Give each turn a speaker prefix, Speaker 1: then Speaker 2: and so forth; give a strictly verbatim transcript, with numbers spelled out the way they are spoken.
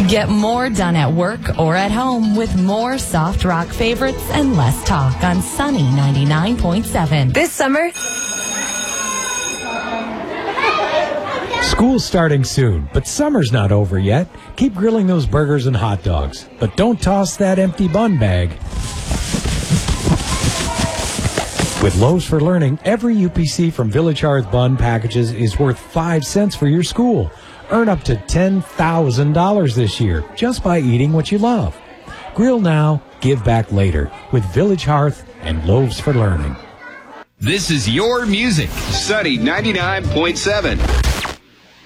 Speaker 1: Get more done at work or at home with more soft rock favorites and less talk on Sunny ninety-nine point seven.
Speaker 2: This summer,
Speaker 3: school's starting soon, but summer's not over yet. Keep grilling those burgers and hot dogs, but don't toss that empty bun bag. With Loaves for Learning, every U P C from Village Hearth Bun packages is worth five cents for your school. Earn up to ten thousand dollars this year just by eating what you love. Grill now, give back later with Village Hearth and Loaves for Learning.
Speaker 4: This is your music, Sunny ninety-nine point seven.